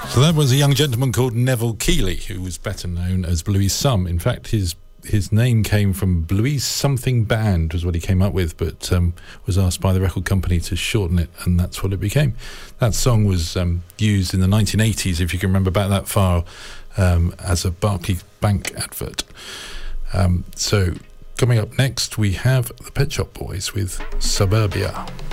So that was a young gentleman called Neville Keighley, who was better known as Bluey Sum. In fact, his name came from Bluey Something Band, was what he came up with, but was asked by the record company to shorten it, and that's what it became. That song was used in the 1980s, if you can remember back that far, as a Barclays Bank advert. So coming up next, we have the Pet Shop Boys with Suburbia.